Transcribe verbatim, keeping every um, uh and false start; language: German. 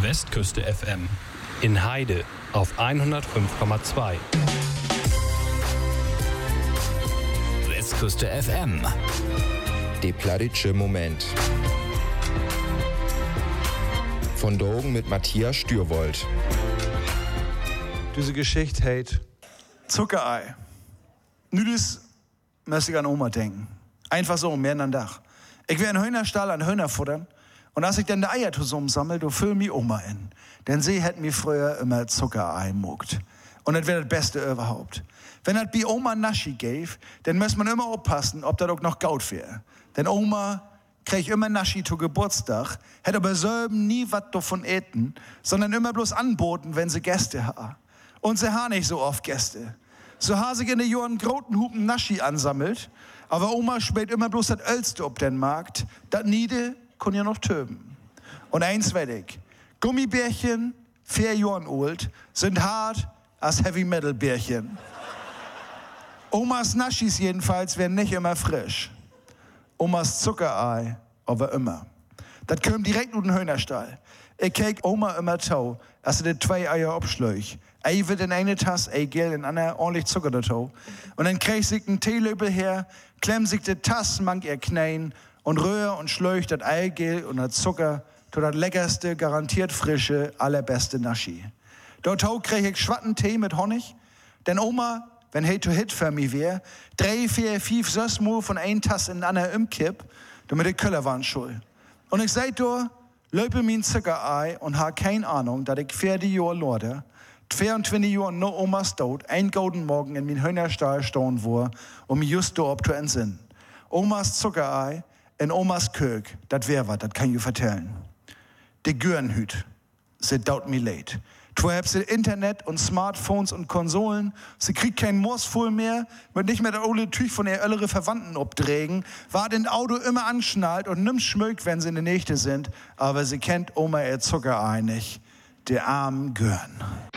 Westküste F M. In Heide auf hundertfünf Komma zwei. Westküste F M. De Plattitsche Moment. Von Drogen mit Matthias Stürwold. Diese Geschichte heißt Zuckerei. Nu das muss ich an Oma denken. Einfach so, mehr an Dach. Ich will einen Hühnerstall an Hühner futtern. Und als ich dann die Eier zusammensammle, du füll mich Oma in. Denn sie hat mir früher immer Zuckerei mogt. Und das wäre das Beste überhaupt. Wenn das bei Oma Naschi gäbe, dann muss man immer aufpassen, ob das auch noch Gaut wäre. Denn Oma krieg immer Naschi zu Geburtstag, hätte aber selber nie was davon eten, sondern immer bloß anboten, wenn sie Gäste ha. Und sie ha nicht so oft Gäste. So ha sich in den Jahren groten Hupen Naschi ansammelt, aber Oma spät immer bloß das Ölste ob den Markt, das Niede kann ja noch töben. Und eins werd ich, Gummibärchen, vier Jahren alt, sind hart als Heavy-Metal-Bärchen. Omas Naschis jedenfalls werden nicht immer frisch. Omas Zuckerei aber immer. Das kommt direkt aus dem Hühnerstall. Ich krieg Oma immer tau, als sie die zwei Eier abschlägt. Ei wird in eine Tasse, ei gel in einer ordentlich Zucker dazu. Und dann krieg sich einen Teelöbel her, klemm sich die Tasse mang ihr Knein und rühr und schleucht das Eigelb und das Zucker zu das leckerste, garantiert frische, allerbeste Naschi. Dort krieg ich schwatten Tee mit Honig, denn Oma, wenn hey to hit für mich wär, drei, vier, fünf, sechs Mal von ein Tasse in einer umkipp, damit die Köller waren schuld. Und ich seit du, löpe min Zuckerei und ha keine Ahnung, dass ich vierzig Jahre lorde, zweiundzwanzig Jahre no Omas Tod, ein golden Morgen in min Hühnerstall stehen war, um mich just dort zu entsinnen. Omas Zuckerei in Omas Kök, das wär wat, das kann ich vertellen. Die Gürnhüt, sie daut mi leid. Zwar habt sie Internet und Smartphones und Konsolen, sie kriegt kein Morsvoll mehr, wird nicht mehr der ole Tüch von ihr ältere Verwandten obdregen, war den Auto immer anschnallt und nimmt schmögt, wenn sie in der Nächte sind, aber sie kennt Oma ihr Zuckerei nicht, der armen Gürn.